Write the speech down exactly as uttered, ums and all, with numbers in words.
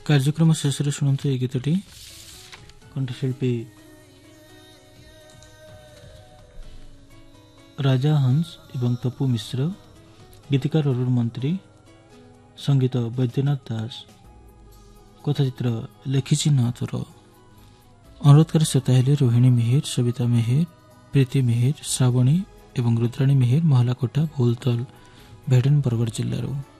କାର୍ଯ୍ୟକ୍ରମ ଶେଷରେ ଶୁଣନ୍ତୁ ଏହି ଗୀତଟି। କଣ୍ଠଶିଳ୍ପୀ ରାଜା ହଂସ ଏବଂ ତପୁ ମିଶ୍ର, ଗୀତିକାର ଅରୁଣ ମନ୍ତ୍ରୀ, ସଙ୍ଗୀତ ବୈଦ୍ୟନାଥ ଦାସ, କଥାଚିତ୍ର ଲେଖିଛି ନାଥର। ଅନୁରୋଧକାରୀ ଶ୍ରୋତା ହେଲେ ରୋହିଣୀ ମିହିର, ସବିତା ମେହେର, ପ୍ରୀତି ମେହେର, ଶ୍ରାବଣୀ ଏବଂ ରୁଦ୍ରାଣୀ ମେହେର, ମହଲାକୋଟା, ଭୁଲତଲ, ଭେଡେନ ବରଗଡ଼ ଜିଲ୍ଲାରୁ।